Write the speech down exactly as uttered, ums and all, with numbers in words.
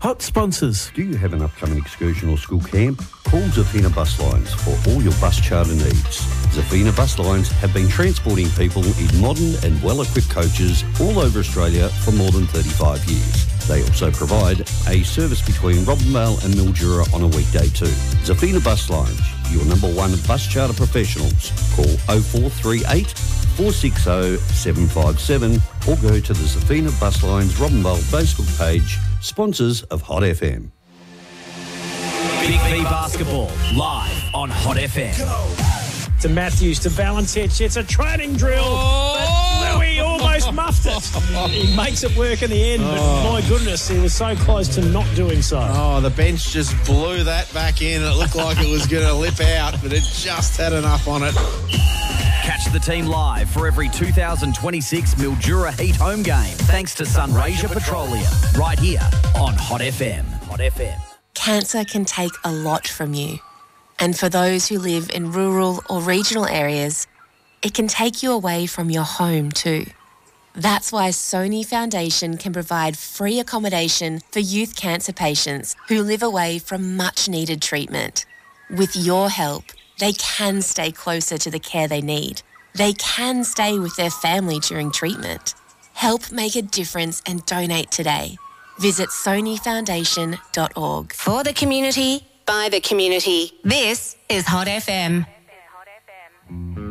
Hot sponsors. Do you have an upcoming excursion or school camp? Call Zafina Bus Lines for all your bus charter needs. Zafina Bus Lines have been transporting people in modern and well-equipped coaches all over Australia for more than thirty-five years. They also provide a service between Robinvale and Mildura on a weekday too. Zafina Bus Lines, your number one bus charter professionals. Call oh four three eight, four six oh, seven five seven or go to the Zafina Bus Lines Robinvale Facebook page, sponsors of Hot F M. Big V Basketball, live on Hot F M. To Matthews, to Valentich. It's a training drill. Oh. But Louis almost muffed it. He makes it work in the end, but Oh. my goodness, he was so close to not doing so. Oh, the bench just blew that back in. It looked like it was going to lip out, but it just had enough on it. Catch the team live for every two thousand twenty-six Mildura Heat home game, thanks to Sunraysia Petroleum, right here on Hot F M. Hot F M. Cancer can take a lot from you. And for those who live in rural or regional areas, it can take you away from your home too. That's why Sony Foundation can provide free accommodation for youth cancer patients who live away from much-needed treatment. With your help, they can stay closer to the care they need. They can stay with their family during treatment. Help make a difference and donate today. Visit sony foundation dot org. For the community, by the community. This is Hot F M. Hot F M.